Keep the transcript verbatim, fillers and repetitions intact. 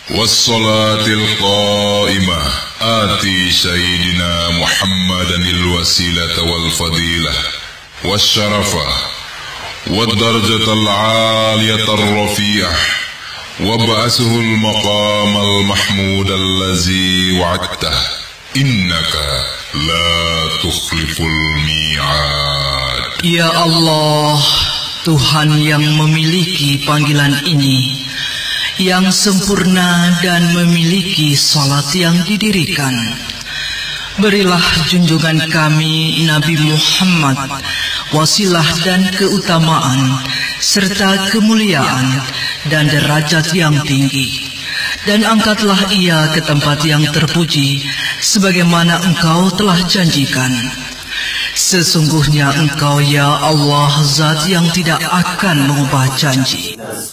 Wassalatil qa'imah ati sayyidina Muhammadanil wasilata wal fadilah wasyarafah wad darajatal aliyatar rafi'ah wab'asuhul maqamal mahmudal lazi wa'attah innaka la tukhliful mi'ad. Ya Allah, Tuhan yang memiliki panggilan ini, yang sempurna dan memiliki salat yang didirikan, berilah junjungan kami Nabi Muhammad wasilah dan keutamaan serta kemuliaan dan derajat yang tinggi, dan angkatlah ia ke tempat yang terpuji sebagaimana Engkau telah janjikan. Sesungguhnya Engkau ya Allah zat yang tidak akan mengubah janji.